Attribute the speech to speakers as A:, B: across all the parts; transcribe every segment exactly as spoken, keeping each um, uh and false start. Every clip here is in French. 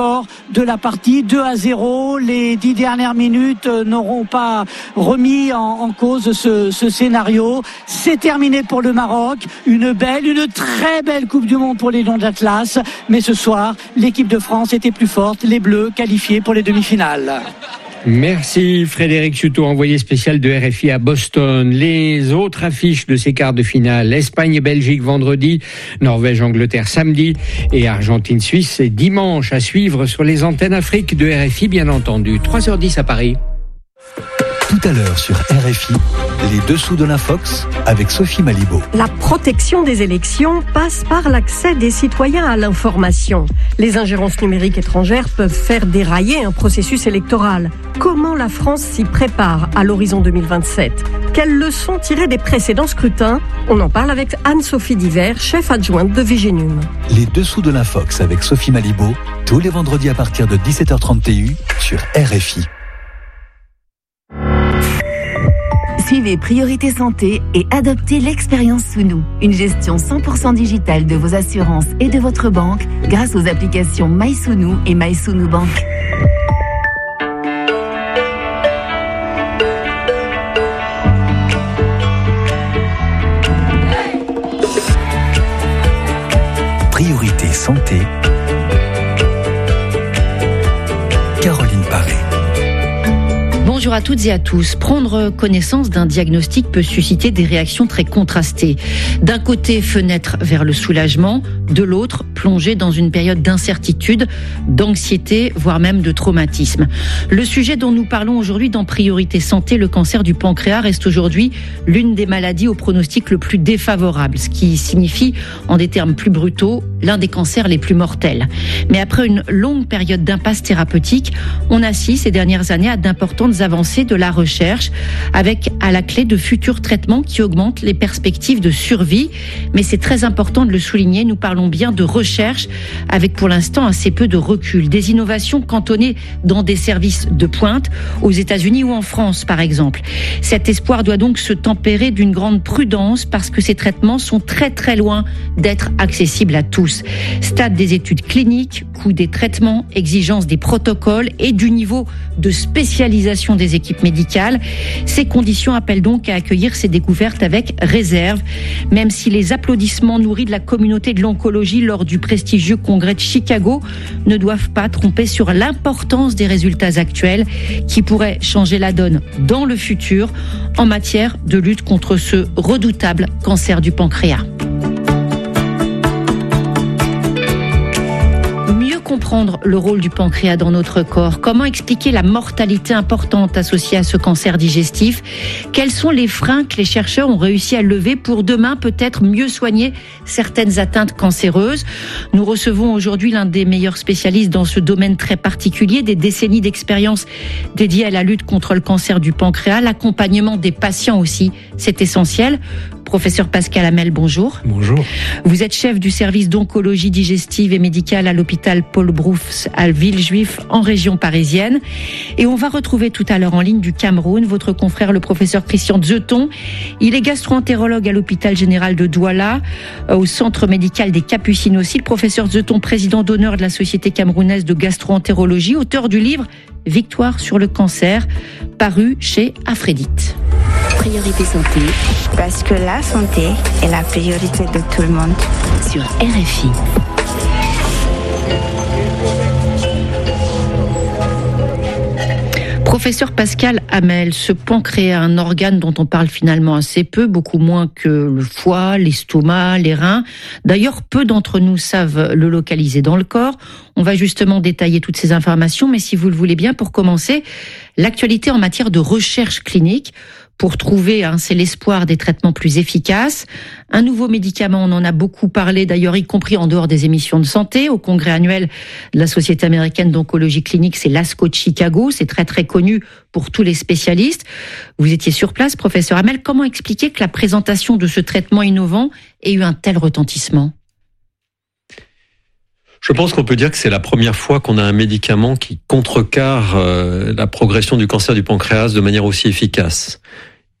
A: de la partie, deux à zéro. Les dix dernières minutes n'auront pas remis en, en cause ce, ce scénario. C'est terminé pour le Maroc. Une belle, une très belle Coupe du Monde pour les Lions d'Atlas. Mais ce soir, l'équipe de France était plus forte. Les Bleus qualifiés pour les demi-finales.
B: Merci Frédéric Chuteau, envoyé spécial de R F I à Boston. Les autres affiches de ces quarts de finale: Espagne et Belgique vendredi, Norvège-Angleterre samedi et Argentine-Suisse c'est dimanche, à suivre sur les antennes Afrique de R F I bien entendu. trois heures dix à Paris.
C: Tout à l'heure sur R F I, les dessous de l'Infox avec Sophie Malibaud.
D: La protection des élections passe par l'accès des citoyens à l'information. Les ingérences numériques étrangères peuvent faire dérailler un processus électoral. Comment la France s'y prépare à l'horizon deux mille vingt-sept ? Quelles leçons tirer des précédents scrutins ? On en parle avec Anne-Sophie Diver, chef adjointe de Viginum.
C: Les dessous de l'Infox avec Sophie Malibaud, tous les vendredis à partir de dix-sept heures trente T U sur R F I.
E: Suivez Priorité Santé et adoptez l'expérience sous nous. Une gestion cent pour cent digitale de vos assurances et de votre banque grâce aux applications MySounou et MySounou Bank.
C: Priorité Santé. Caroline Paré.
F: Bonjour à toutes et à tous. Prendre connaissance d'un diagnostic peut susciter des réactions très contrastées. D'un côté, fenêtre vers le soulagement, de l'autre, plonger dans une période d'incertitude, d'anxiété, voire même de traumatisme. Le sujet dont nous parlons aujourd'hui dans Priorité Santé, le cancer du pancréas, reste aujourd'hui l'une des maladies au pronostic le plus défavorable, ce qui signifie, en des termes plus brutaux, l'un des cancers les plus mortels. Mais après une longue période d'impasse thérapeutique, on assiste ces dernières années à d'importantes avancées de la recherche, avec à la clé de futurs traitements qui augmentent les perspectives de survie. Mais c'est très important de le souligner, nous parlons bien de recherche, avec pour l'instant assez peu de recul. Des innovations cantonnées dans des services de pointe, aux États-Unis ou en France par exemple. Cet espoir doit donc se tempérer d'une grande prudence, parce que ces traitements sont très très loin d'être accessibles à tous. Stade des études cliniques, coût des traitements, exigence des protocoles et du niveau de spécialisation des équipes médicales. Ces conditions appellent donc à accueillir ces découvertes avec réserve, même si les applaudissements nourris de la communauté de l'oncologie lors du prestigieux congrès de Chicago ne doivent pas tromper sur l'importance des résultats actuels qui pourraient changer la donne dans le futur en matière de lutte contre ce redoutable cancer du pancréas. Comprendre le rôle du pancréas dans notre corps, comment expliquer la mortalité importante associée à ce cancer digestif, quels sont les freins que les chercheurs ont réussi à lever pour demain peut-être mieux soigner certaines atteintes cancéreuses. Nous recevons aujourd'hui l'un des meilleurs spécialistes dans ce domaine très particulier, des décennies d'expérience dédiées à la lutte contre le cancer du pancréas, l'accompagnement des patients aussi, c'est essentiel. Professeur Pascal Hamel, bonjour.
G: Bonjour.
F: Vous êtes chef du service d'oncologie digestive et médicale à l'hôpital Paul Brousse à Villejuif en région parisienne. Et on va retrouver tout à l'heure en ligne du Cameroun votre confrère le professeur Christian Zeton. Il est gastro-entérologue à l'hôpital général de Douala, au centre médical des Capucines aussi. Le professeur Zeton, président d'honneur de la Société camerounaise de gastro-entérologie, auteur du livre Victoire sur le cancer, paru chez Aphrodite.
E: Priorité Santé,
H: parce que la santé est la priorité de tout le monde.
E: Sur R F I.
F: Professeur Pascal Hamel, ce pancréas, un organe dont on parle finalement assez peu, beaucoup moins que le foie, l'estomac, les reins. D'ailleurs, peu d'entre nous savent le localiser dans le corps. On va justement détailler toutes ces informations, mais si vous le voulez bien, pour commencer, l'actualité en matière de recherche clinique, pour trouver, hein, c'est l'espoir des traitements plus efficaces. Un nouveau médicament, on en a beaucoup parlé d'ailleurs, y compris en dehors des émissions de santé. Au congrès annuel de la Société américaine d'oncologie clinique, c'est l'ASCO de Chicago, c'est très très connu pour tous les spécialistes. Vous étiez sur place, professeur Hamel, comment expliquer que la présentation de ce traitement innovant ait eu un tel retentissement ?
G: Je pense qu'on peut dire que c'est la première fois qu'on a un médicament qui contrecarre euh, la progression du cancer du pancréas de manière aussi efficace.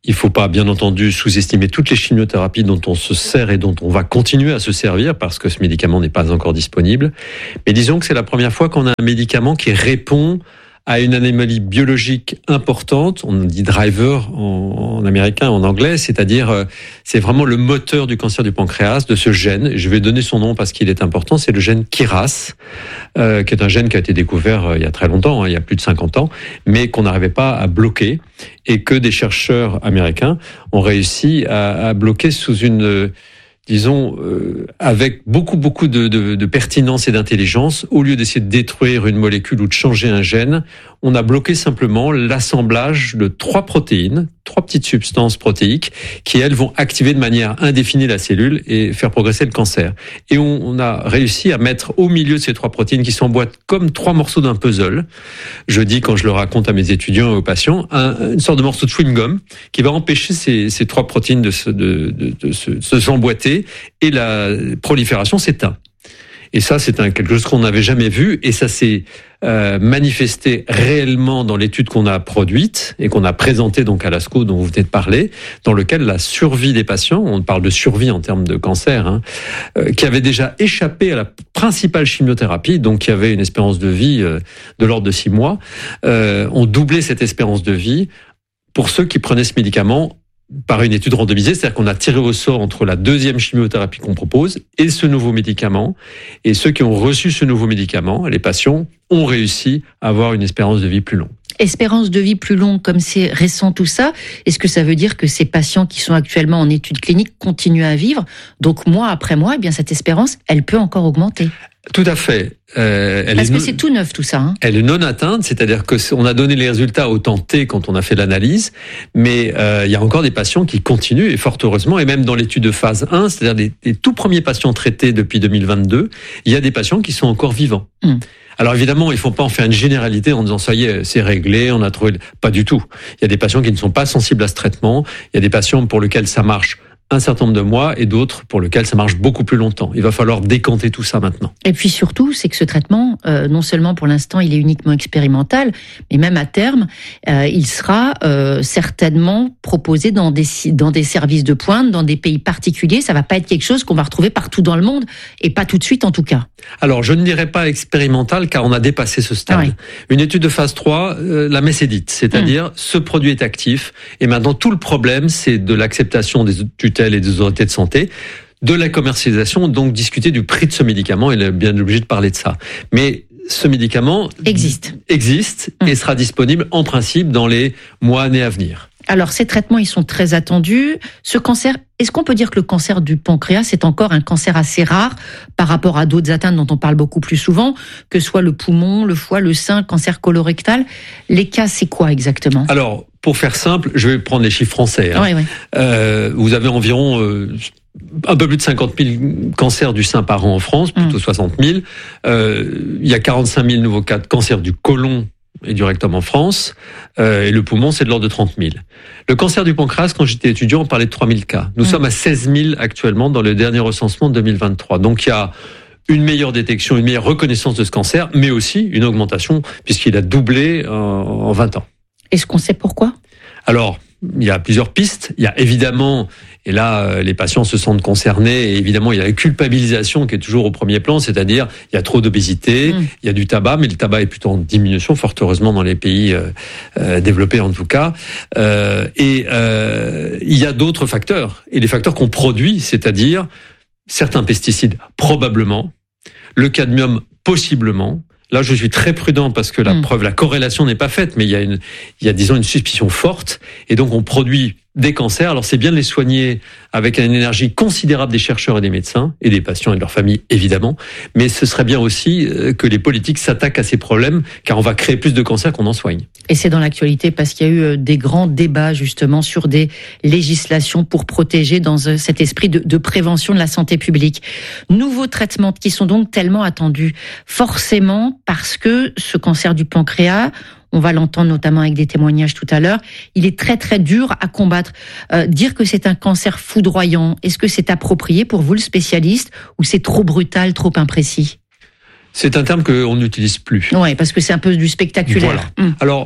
G: Il ne faut pas, bien entendu, sous-estimer toutes les chimiothérapies dont on se sert et dont on va continuer à se servir parce que ce médicament n'est pas encore disponible. Mais disons que c'est la première fois qu'on a un médicament qui répond à une anomalie biologique importante, on dit driver en, en américain, en anglais, c'est-à-dire euh, c'est vraiment le moteur du cancer du pancréas, de ce gène. Je vais donner son nom parce qu'il est important, c'est le gène K I R A S, euh, qui est un gène qui a été découvert euh, il y a très longtemps, hein, il y a plus de cinquante ans, mais qu'on n'arrivait pas à bloquer et que des chercheurs américains ont réussi à, à bloquer sous une... Euh, disons, euh, avec beaucoup, beaucoup de, de, de pertinence et d'intelligence. Au lieu d'essayer de détruire une molécule ou de changer un gène, on a bloqué simplement l'assemblage de trois protéines, trois petites substances protéiques, qui, elles, vont activer de manière indéfinie la cellule et faire progresser le cancer. Et on, on a réussi à mettre au milieu de ces trois protéines, qui s'emboîtent comme trois morceaux d'un puzzle, je dis, quand je le raconte à mes étudiants et aux patients, un, une sorte de morceau de chewing-gum qui va empêcher ces, ces trois protéines de se, de, de, de se, de s'emboîter, et la prolifération s'éteint. Et ça, c'est un, quelque chose qu'on n'avait jamais vu, et ça s'est euh, manifesté réellement dans l'étude qu'on a produite et qu'on a présentée donc à l'ASCO, dont vous venez de parler, dans lequel la survie des patients, on parle de survie en termes de cancer, hein, euh, qui avaient déjà échappé à la principale chimiothérapie, donc qui avait une espérance de vie euh, de l'ordre de six mois, euh, ont doublé cette espérance de vie pour ceux qui prenaient ce médicament par une étude randomisée, c'est-à-dire qu'on a tiré au sort entre la deuxième chimiothérapie qu'on propose et ce nouveau médicament. Et ceux qui ont reçu ce nouveau médicament, les patients, ont réussi à avoir une espérance de vie plus longue.
F: Espérance de vie plus longue, comme c'est récent tout ça, est-ce que ça veut dire que ces patients qui sont actuellement en études cliniques continuent à vivre? Donc mois après mois, eh bien cette espérance, elle peut encore augmenter.
G: Tout à fait. Euh, elle
F: Parce
G: est
F: que
G: non,
F: c'est tout neuf tout ça. Hein.
G: Elle est non atteinte, c'est-à-dire que on a donné les résultats au temps T quand on a fait l'analyse, mais euh, il y a encore des patients qui continuent, et fort heureusement, et même dans l'étude de phase un, c'est-à-dire des, des tout premiers patients traités depuis deux mille vingt-deux, il y a des patients qui sont encore vivants. Mmh. Alors évidemment, il ne faut pas en faire une généralité en disant ça y est, c'est réglé, on a trouvé... Pas du tout. Il y a des patients qui ne sont pas sensibles à ce traitement, il y a des patients pour lesquels ça marche un certain nombre de mois et d'autres pour lesquels ça marche beaucoup plus longtemps. Il va falloir décanter tout ça maintenant.
F: Et puis surtout, c'est que ce traitement, euh, non seulement pour l'instant, il est uniquement expérimental, mais même à terme, euh, il sera euh, certainement proposé dans des, dans des services de pointe, dans des pays particuliers. Ça va pas être quelque chose qu'on va retrouver partout dans le monde, et pas tout de suite en tout cas.
G: Alors, je ne dirais pas expérimental, car on a dépassé ce stade. Ah oui. Une étude de phase trois, euh, la messe est dite, c'est-à-dire mmh. ce produit est actif, et maintenant tout le problème, c'est de l'acceptation des tutelles et des autorités de santé, de la commercialisation, donc discuter du prix de ce médicament, il est bien obligé de parler de ça. Mais ce médicament
F: existe,
G: existe
F: mmh.
G: et sera disponible en principe dans les mois, années à venir.
F: Alors, ces traitements, ils sont très attendus. Ce cancer, est-ce qu'on peut dire que le cancer du pancréas, c'est encore un cancer assez rare par rapport à d'autres atteintes dont on parle beaucoup plus souvent, que ce soit le poumon, le foie, le sein, le cancer colorectal? Les cas, c'est quoi exactement?
G: Alors, pour faire simple, je vais prendre les chiffres français. Hein.
F: Oui, oui.
G: Euh, vous avez environ euh, un peu plus de cinquante mille cancers du sein par an en France, plutôt mmh. soixante mille. Euh, il y a quarante-cinq mille nouveaux cas de cancer du côlon et du rectum en France, euh, et le poumon, c'est de l'ordre de trente mille. Le cancer du pancréas, quand j'étais étudiant, on parlait de trois mille cas. Nous mmh. sommes à seize mille actuellement dans le dernier recensement de deux mille vingt-trois. Donc il y a une meilleure détection, une meilleure reconnaissance de ce cancer, mais aussi une augmentation, puisqu'il a doublé en, en vingt ans.
F: Est-ce qu'on sait pourquoi? Alors,
G: il y a plusieurs pistes. Il y a évidemment, et là, les patients se sentent concernés, et évidemment, il y a la culpabilisation qui est toujours au premier plan, c'est-à-dire, il y a trop d'obésité, mmh. il y a du tabac, mais le tabac est plutôt en diminution, fort heureusement, dans les pays euh, euh, développés en tout cas. Euh, et euh, il y a d'autres facteurs, et les facteurs qu'on produit, c'est-à-dire certains pesticides, probablement, le cadmium, possiblement. Là, je suis très prudent parce que la mmh. preuve, la corrélation n'est pas faite, mais il y a une, il y a, disons, une suspicion forte. Et donc, on produit des cancers. Alors, c'est bien de les soigner avec une énergie considérable des chercheurs et des médecins, et des patients et de leurs familles, évidemment. Mais ce serait bien aussi que les politiques s'attaquent à ces problèmes, car on va créer plus de cancers qu'on en soigne.
F: Et c'est dans l'actualité parce qu'il y a eu des grands débats, justement, sur des législations pour protéger dans cet esprit de, de prévention de la santé publique. Nouveaux traitements qui sont donc tellement attendus. Forcément, parce que ce cancer du pancréas, on va l'entendre notamment avec des témoignages tout à l'heure, il est très très dur à combattre. Euh, dire que c'est un cancer foudroyant, est-ce que c'est approprié pour vous le spécialiste, ou c'est trop brutal, trop imprécis?
G: C'est un terme qu'on n'utilise plus.
F: Oui, parce que c'est un peu du spectaculaire.
G: Voilà. Hum. Alors,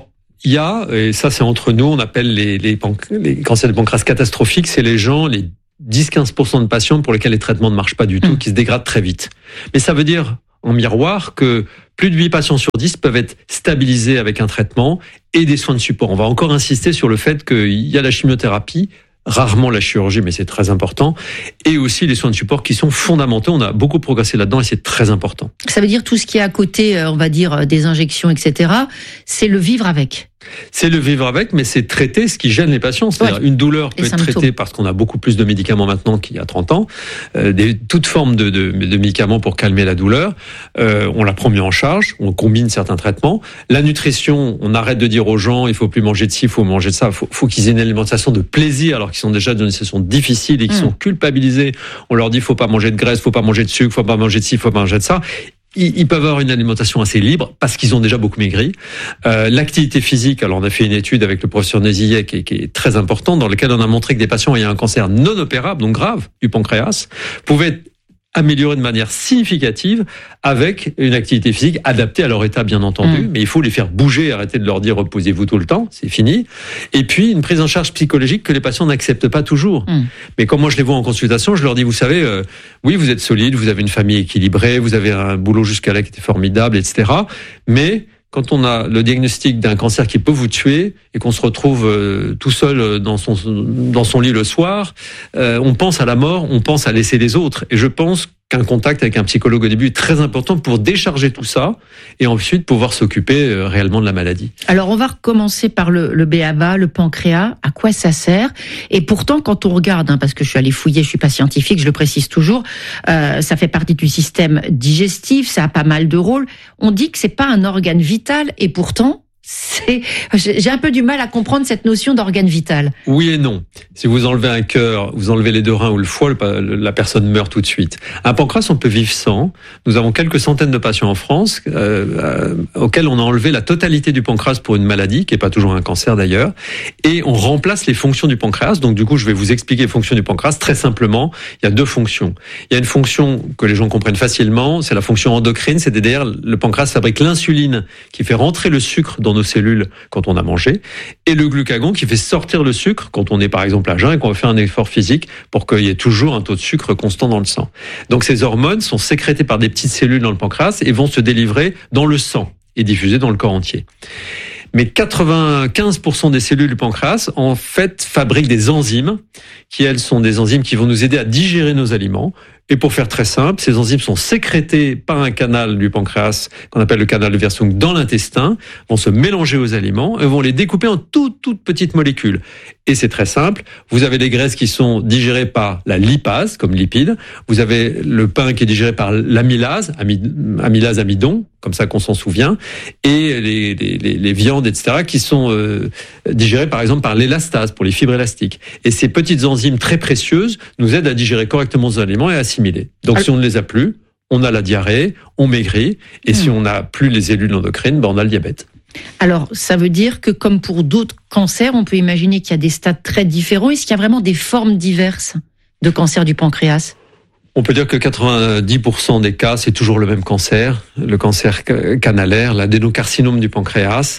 G: il y a, et ça c'est entre nous, on appelle les, les, les cancers du pancréas catastrophiques, c'est les gens, les dix à quinze pour cent de patients pour lesquels les traitements ne marchent pas du tout, mmh. qui se dégradent très vite. Mais ça veut dire, en miroir, que plus de huit patients sur dix peuvent être stabilisés avec un traitement et des soins de support. On va encore insister sur le fait qu'il y a la chimiothérapie, rarement la chirurgie, mais c'est très important, et aussi les soins de support qui sont fondamentaux. On a beaucoup progressé là-dedans et c'est très important. Ça
F: veut dire tout ce qui est à côté, on va dire, des injections, et cetera, c'est le vivre avec.
G: C'est le vivre avec, mais c'est traiter ce qui gêne les patients. C'est-à-dire ouais. une douleur peut les être symptômes. traitée parce qu'on a beaucoup plus de médicaments maintenant qu'il y a trente ans. Euh, des, toute forme de, de, de médicaments pour calmer la douleur. Euh, on la prend mieux en charge. On combine certains traitements. La nutrition, on arrête de dire aux gens, il faut plus manger de ci, il faut manger de ça. Il faut, faut qu'ils aient une alimentation de plaisir alors qu'ils sont déjà dans une situation difficile et qu'ils mmh. sont culpabilisés. On leur dit, faut pas manger de graisse, faut pas manger de sucre, faut pas manger de ci, faut pas manger de ça. Ils peuvent avoir une alimentation assez libre parce qu'ils ont déjà beaucoup maigri. Euh, l'activité physique, alors on a fait une étude avec le professeur Nézillet qui est, qui est très importante, dans laquelle on a montré que des patients ayant un cancer non opérable, donc grave, du pancréas, pouvaient être améliorés de manière significative avec une activité physique adaptée à leur état, bien entendu. Mmh. Mais il faut les faire bouger, arrêter de leur dire reposez-vous tout le temps, c'est fini. Et puis une prise en charge psychologique que les patients n'acceptent pas toujours. Mmh. Mais comme moi je les vois en consultation, je leur dis vous savez, euh, oui vous êtes solide, vous avez une famille équilibrée, vous avez un boulot jusqu'à là qui était formidable, et cetera. Mais quand on a le diagnostic d'un cancer qui peut vous tuer et qu'on se retrouve euh, tout seul dans son dans son lit le soir, euh, on pense à la mort, on pense à laisser les autres. Et je pense qu'un contact avec un psychologue au début est très important pour décharger tout ça et ensuite pouvoir s'occuper euh, réellement de la maladie.
F: Alors on va recommencer par le, le B A B A, le pancréas. À quoi ça sert? Et pourtant, quand on regarde, hein, parce que je suis allée fouiller, je suis pas scientifique, je le précise toujours, euh, ça fait partie du système digestif, ça a pas mal de rôles. On dit que c'est pas un organe vital et pourtant, c'est, j'ai un peu du mal à comprendre cette notion d'organe vital.
G: Oui et non. Si vous enlevez un cœur, vous enlevez les deux reins ou le foie, la personne meurt tout de suite. Un pancréas, on peut vivre sans. Nous avons quelques centaines de patients en France euh, euh, auxquels on a enlevé la totalité du pancréas pour une maladie, qui n'est pas toujours un cancer d'ailleurs, et on remplace les fonctions du pancréas. Donc du coup, je vais vous expliquer les fonctions du pancréas très simplement. Il y a deux fonctions. Il y a une fonction que les gens comprennent facilement, c'est la fonction endocrine, c'est-à-dire le pancréas fabrique l'insuline qui fait rentrer le sucre dans nos cellules quand on a mangé, et le glucagon qui fait sortir le sucre quand on est par exemple à jeun et qu'on va faire un effort physique pour qu'il y ait toujours un taux de sucre constant dans le sang. Donc ces hormones sont sécrétées par des petites cellules dans le pancréas et vont se délivrer dans le sang et diffuser dans le corps entier. Mais quatre-vingt-quinze pour cent des cellules du pancréas, en fait, fabriquent des enzymes qui, elles, sont des enzymes qui vont nous aider à digérer nos aliments. Et pour faire très simple, ces enzymes sont sécrétées par un canal du pancréas qu'on appelle le canal de Wirsung dans l'intestin, vont se mélanger aux aliments et vont les découper en toutes, toutes petites molécules. Et c'est très simple. Vous avez les graisses qui sont digérées par la lipase, comme lipide. Vous avez le pain qui est digéré par l'amylase, amylase amidon, comme ça qu'on s'en souvient. Et les, les, les, les viandes, et cetera, qui sont euh, digérées par exemple par l'élastase, pour les fibres élastiques. Et ces petites enzymes très précieuses nous aident à digérer correctement nos aliments et à assimiler. Donc si on ne les a plus, on a la diarrhée, on maigrit. Et mmh. si on n'a plus les cellules endocrines, ben on a le diabète.
F: Alors, ça veut dire que comme pour d'autres cancers, on peut imaginer qu'il y a des stades très différents. Est-ce qu'il y a vraiment des formes diverses de cancer du pancréas ?
G: On peut dire que quatre-vingt-dix pour cent des cas, c'est toujours le même cancer, le cancer canalaire, l'adénocarcinome du pancréas.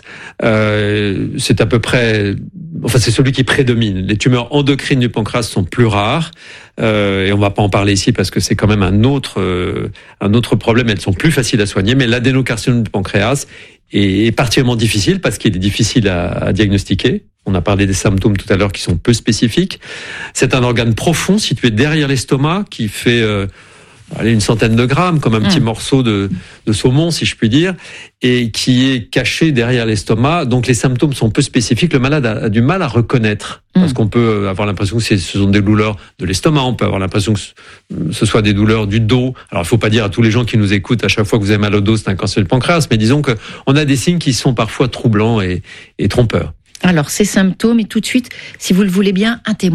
G: Euh, c'est à peu près, enfin c'est celui qui prédomine. Les tumeurs endocrines du pancréas sont plus rares, euh, et on va pas en parler ici parce que c'est quand même un autre, euh, un autre problème. Elles sont plus faciles à soigner, mais l'adénocarcinome du pancréas est particulièrement difficile parce qu'il est difficile à, à diagnostiquer. On a parlé des symptômes tout à l'heure qui sont peu spécifiques. C'est un organe profond situé derrière l'estomac qui fait euh, allez, une centaine de grammes, comme un mmh. petit morceau de, de saumon, si je puis dire, et qui est caché derrière l'estomac. Donc les symptômes sont peu spécifiques. Le malade a, a du mal à reconnaître, mmh. parce qu'on peut avoir l'impression que c'est, ce sont des douleurs de l'estomac. On peut avoir l'impression que ce soit des douleurs du dos. Alors il ne faut pas dire à tous les gens qui nous écoutent à chaque fois que vous avez mal au dos, c'est un cancer du pancréas, mais disons que on a des signes qui sont parfois troublants et, et trompeurs.
F: Alors, ces symptômes, et tout de suite, si vous le voulez bien, un témoin.